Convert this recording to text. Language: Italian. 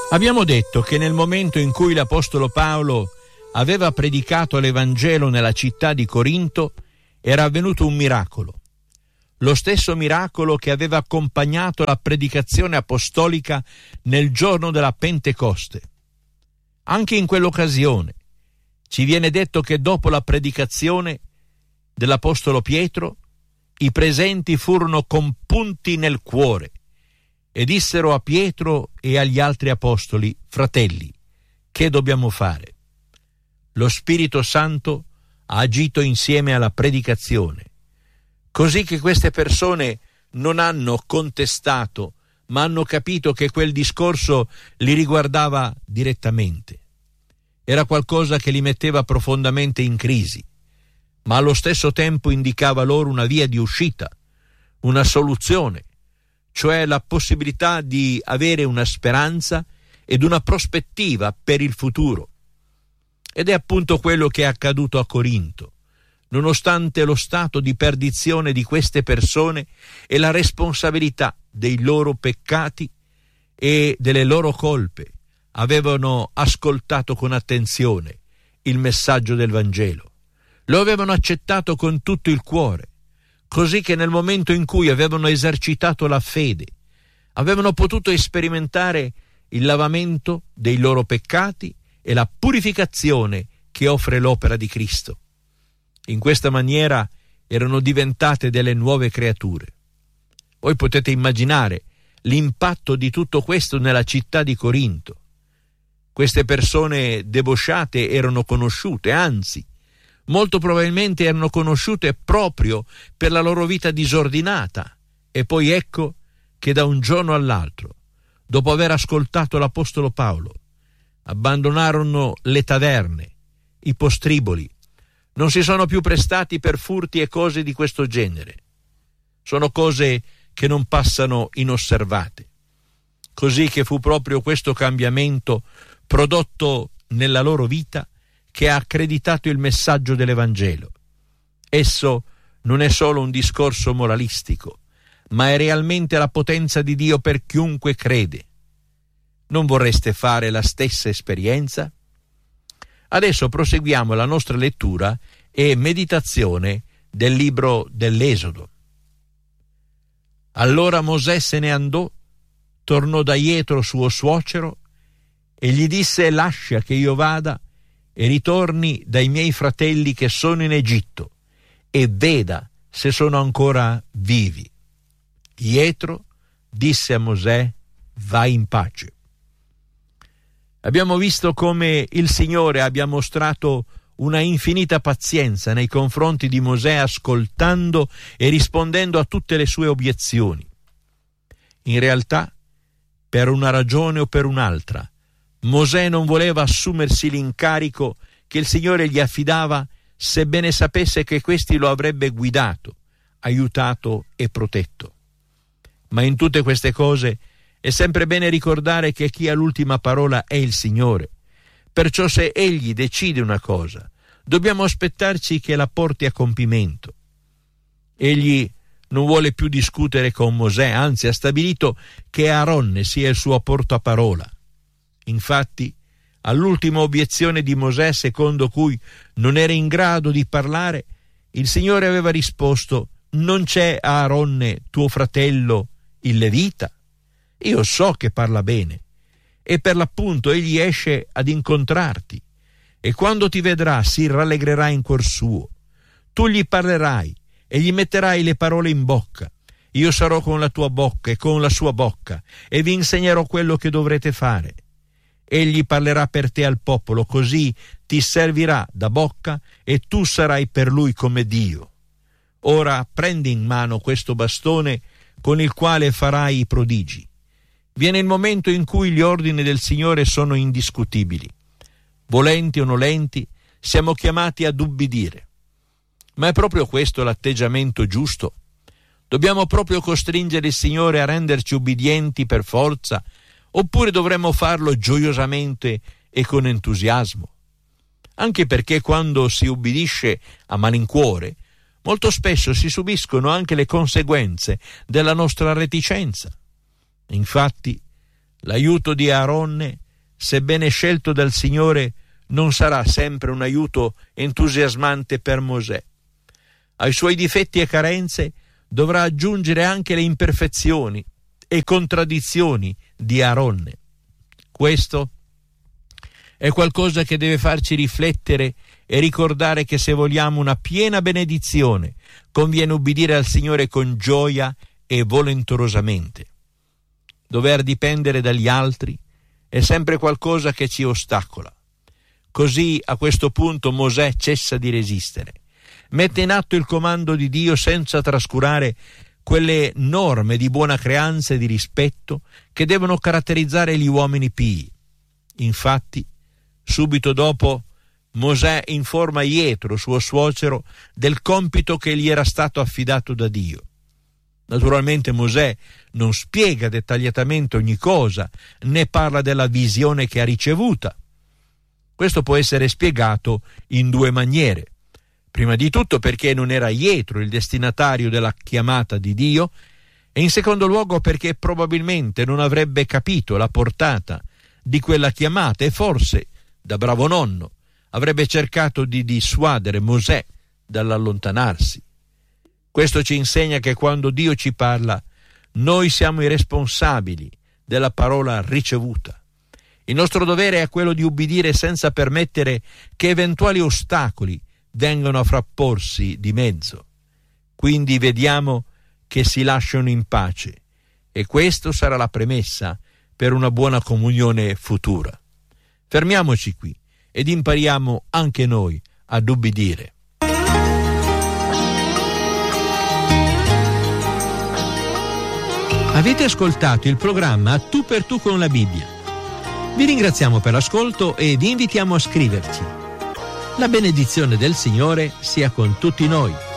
Abbiamo detto che nel momento in cui l'Apostolo Paolo aveva predicato l'Evangelo nella città di Corinto era avvenuto un miracolo, lo stesso miracolo che aveva accompagnato la predicazione apostolica nel giorno della Pentecoste. Anche in quell'occasione ci viene detto che dopo la predicazione dell'Apostolo Pietro i presenti furono compunti nel cuore e dissero a Pietro e agli altri apostoli: fratelli, che dobbiamo fare? Lo Spirito Santo ha agito insieme alla predicazione, così che queste persone non hanno contestato, ma hanno capito che quel discorso li riguardava direttamente. Era qualcosa che li metteva profondamente in crisi, ma allo stesso tempo indicava loro una via di uscita, una soluzione, cioè la possibilità di avere una speranza ed una prospettiva per il futuro. Ed è appunto quello che è accaduto a Corinto. Nonostante lo stato di perdizione di queste persone e la responsabilità dei loro peccati e delle loro colpe, avevano ascoltato con attenzione il messaggio del Vangelo. Lo avevano accettato con tutto il cuore, così che nel momento in cui avevano esercitato la fede, avevano potuto sperimentare il lavamento dei loro peccati e la purificazione che offre l'opera di Cristo. In questa maniera erano diventate delle nuove creature. Voi potete immaginare l'impatto di tutto questo nella città di Corinto. Queste persone debosciate erano conosciute, anzi, molto probabilmente erano conosciute proprio per la loro vita disordinata. E poi ecco che da un giorno all'altro, dopo aver ascoltato l'Apostolo Paolo, abbandonarono le taverne, i postriboli, non si sono più prestati per furti e cose di questo genere. Sono cose che non passano inosservate. Così che fu proprio questo cambiamento prodotto nella loro vita che ha accreditato il messaggio dell'Evangelo. Esso non è solo un discorso moralistico, ma è realmente la potenza di Dio per chiunque crede. Non vorreste fare la stessa esperienza? Adesso proseguiamo la nostra lettura e meditazione del libro dell'Esodo. Allora Mosè se ne andò, tornò da Jetro suo suocero e gli disse: lascia che io vada e ritorni dai miei fratelli che sono in Egitto e veda se sono ancora vivi. Jetro disse a Mosè: vai in pace. Abbiamo visto come il Signore abbia mostrato una infinita pazienza nei confronti di Mosè, ascoltando e rispondendo a tutte le sue obiezioni. In realtà, per una ragione o per un'altra, Mosè non voleva assumersi l'incarico che il Signore gli affidava, sebbene sapesse che questi lo avrebbe guidato, aiutato e protetto. Ma in tutte queste cose è sempre bene ricordare che chi ha l'ultima parola è il Signore. Perciò se Egli decide una cosa, dobbiamo aspettarci che la porti a compimento. Egli non vuole più discutere con Mosè, anzi ha stabilito che Aaronne sia il suo portaparola. Infatti, all'ultima obiezione di Mosè, secondo cui non era in grado di parlare, il Signore aveva risposto: non c'è Aaronne, tuo fratello, il Levita? Io so che parla bene, e per l'appunto egli esce ad incontrarti, e quando ti vedrà si rallegrerà in cuor suo. Tu gli parlerai e gli metterai le parole in bocca. Io sarò con la tua bocca e con la sua bocca, e vi insegnerò quello che dovrete fare. Egli parlerà per te al popolo, così ti servirà da bocca e tu sarai per lui come Dio. Ora prendi in mano questo bastone con il quale farai i prodigi. Viene il momento in cui gli ordini del Signore sono indiscutibili. Volenti o nolenti, siamo chiamati ad ubbidire. Ma è proprio questo l'atteggiamento giusto? Dobbiamo proprio costringere il Signore a renderci ubbidienti per forza, oppure dovremmo farlo gioiosamente e con entusiasmo? Anche perché quando si ubbidisce a malincuore, molto spesso si subiscono anche le conseguenze della nostra reticenza. Infatti, L'aiuto di Aaronne, sebbene scelto dal Signore, non sarà sempre un aiuto entusiasmante per Mosè. Ai suoi difetti e carenze dovrà aggiungere anche le imperfezioni e contraddizioni di Aaronne. Questo è qualcosa che deve farci riflettere e ricordare che se vogliamo una piena benedizione, conviene ubbidire al Signore con gioia e volenterosamente. Dover dipendere dagli altri è sempre qualcosa che ci ostacola. Così a questo punto Mosè cessa di resistere, mette in atto il comando di Dio senza trascurare quelle norme di buona creanza e di rispetto che devono caratterizzare gli uomini pii. Infatti, subito dopo, Mosè informa Ietro, suo suocero, del compito che gli era stato affidato da Dio. Naturalmente Mosè non spiega dettagliatamente ogni cosa, né parla della visione che ha ricevuta. Questo può essere spiegato in due maniere. Prima di tutto perché non era Ietro il destinatario della chiamata di Dio, e in secondo luogo perché probabilmente non avrebbe capito la portata di quella chiamata e forse, da bravo nonno, avrebbe cercato di dissuadere Mosè dall'allontanarsi. Questo ci insegna che quando Dio ci parla, noi siamo i responsabili della parola ricevuta. Il nostro dovere è quello di ubbidire senza permettere che eventuali ostacoli vengano a frapporsi di mezzo. Quindi vediamo che si lasciano in pace, e questo sarà la premessa per una buona comunione futura. Fermiamoci qui ed impariamo anche noi ad ubbidire. Avete ascoltato il programma Tu per Tu con la Bibbia. Vi ringraziamo per l'ascolto e vi invitiamo a scriverci. La benedizione del Signore sia con tutti noi.